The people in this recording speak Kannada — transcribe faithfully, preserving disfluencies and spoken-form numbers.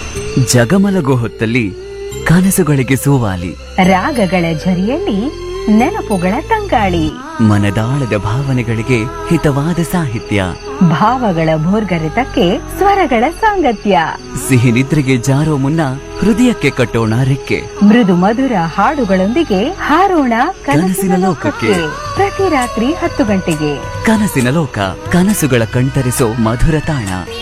ಜಗಮಲಗೋ ಹೊತ್ತಲ್ಲಿ ಕನಸುಗಳಿಗೆ ಸೋವಾಲಿ, ರಾಗಗಳ ಝರಿಯಲ್ಲಿ ನೆನಪುಗಳ ತಂಗಾಳಿ, ಮನದಾಳದ ಭಾವನೆಗಳಿಗೆ ಹಿತವಾದ ಸಾಹಿತ್ಯ, ಭಾವಗಳ ಭೋರ್ಗರೆತಕ್ಕೆ ಸ್ವರಗಳ ಸಾಂಗತ್ಯ. ಸಿಹಿ ನಿದ್ರೆಗೆ ಜಾರೋ ಮುನ್ನ ಹೃದಯಕ್ಕೆ ಕಟ್ಟೋಣ ರೆಕ್ಕೆ, ಮೃದು ಮಧುರ ಹಾಡುಗಳೊಂದಿಗೆ ಹಾರೋಣ ಕನಸಿನ ಲೋಕಕ್ಕೆ. ಪ್ರತಿ ರಾತ್ರಿ ಹತ್ತು ಗಂಟೆಗೆ ಕನಸಿನ ಲೋಕ, ಕನಸುಗಳ ಕಣ್ತರಿಸೋ ಮಧುರ ತಾಣ.